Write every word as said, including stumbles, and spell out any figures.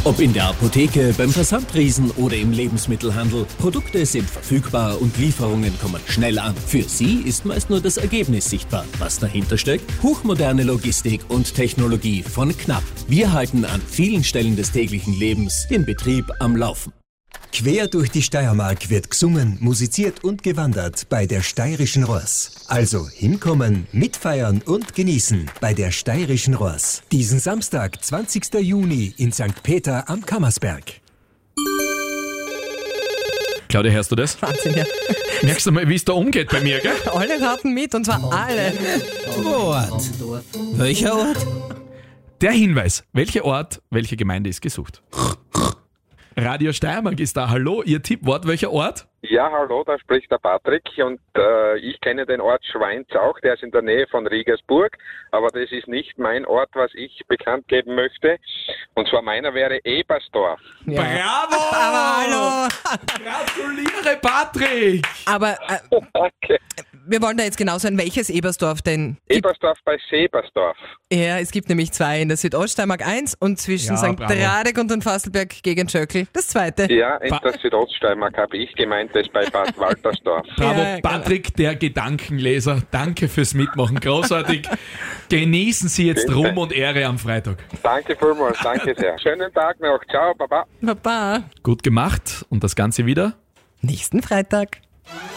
Ob in der Apotheke, beim Versandriesen oder im Lebensmittelhandel, Produkte sind verfügbar und Lieferungen kommen schnell an. Für Sie ist meist nur das Ergebnis sichtbar. Was dahinter steckt? Hochmoderne Logistik und Technologie von Knapp. Wir halten an vielen Stellen des täglichen Lebens den Betrieb am Laufen. Quer durch die Steiermark wird gesungen, musiziert und gewandert bei der Steirischen Ross. Also hinkommen, mitfeiern und genießen bei der Steirischen Ross. Diesen Samstag, zwanzigsten Juni in Sankt Peter am Kammersberg. Claudia, hörst du das? Wahnsinn, ja. Merkst du mal, wie es da umgeht bei mir, gell? Alle raten mit, und zwar alle. Ort. Welcher Ort? Der Hinweis, welcher Ort, welche Gemeinde ist gesucht? Radio Steiermark ist da. Hallo, Ihr Tippwort, welcher Ort? Ja, hallo, da spricht der Patrick und äh, ich kenne den Ort Schweins auch, der ist in der Nähe von Riegersburg, aber das ist nicht mein Ort, was ich bekannt geben möchte. Und zwar meiner wäre Ebersdorf. Ja. Bravo! Aber hallo! Gratuliere, Patrick! Aber äh, Danke. wir wollen da jetzt genau sein, welches Ebersdorf denn gibt. Ebersdorf bei Sebersdorf. Ja, es gibt nämlich zwei, in der Südoststeiermark eins und zwischen Ja, Sankt bravo. Radek und den Fasselberg gegen Schöckl das zweite. Ja, in Pa- der Südoststeiermark habe ich gemeint, das bei Bad Waltersdorf. Bravo, Ja, Patrick, der Gedankenleser. Danke fürs Mitmachen. Großartig. Genießen Sie jetzt Bitte. Ruhm und Ehre am Freitag. Danke vielmals, danke sehr. Schönen Tag noch, ciao, baba. Baba. Gut gemacht. Und das Ganze wieder? Nächsten Freitag.